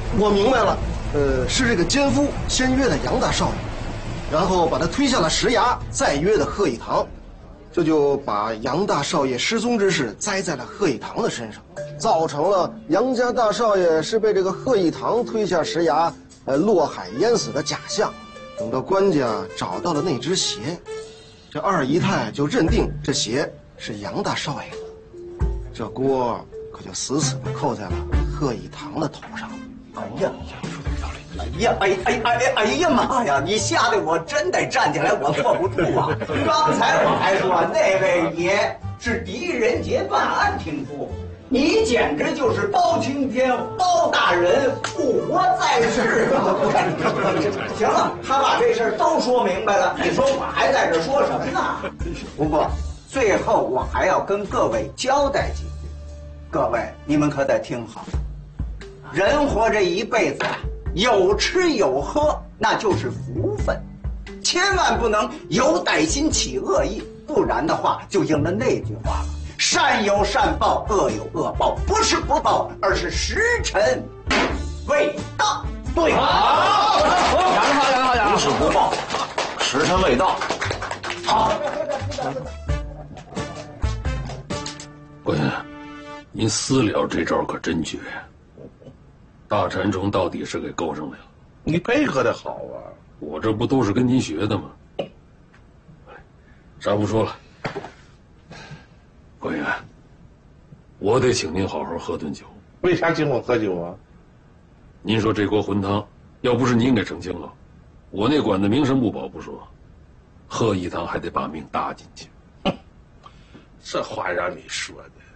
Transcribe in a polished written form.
我明白了，是这个奸夫先约的杨大少爷，然后把他推下了石崖，再约的贺一堂，这就把杨大少爷失踪之事栽在了贺一堂的身上，造成了杨家大少爷是被这个贺一堂推下石崖，落海淹死的假象。等到官家找到了那只鞋，这二姨太就认定这鞋是杨大少爷的，这锅可就死死地扣在了贺一堂的头上。 哎呀，说的有道理。哎呀妈呀！你吓得我真得站起来，我坐不住啊！刚才我还说那位爷是狄仁杰办案听说，你简直就是包青天包大人复活在世啊！行了，他把这事儿都说明白了，你说我还在这说什么呢？不过最后我还要跟各位交代几句，各位你们可得听好。人活这一辈子，有吃有喝那就是福分，千万不能有歹心起恶意，不然的话就应了那句话了：善有善报，恶有恶报，不是不报，而是时辰未到。对， 好，不是不报，时辰未到。 好。 官员，您私了这招可真绝呀！大馋虫到底是给勾上来了。 你配合的好啊！ 我这不都是跟您学的吗？啥不说了，官员，我得请您好好喝顿酒。 为啥请我喝酒啊？ 您说这锅浑汤，要不是您给澄清了，我那管子名声不保不说，贺一堂还得把命搭进去。 这话让你说的，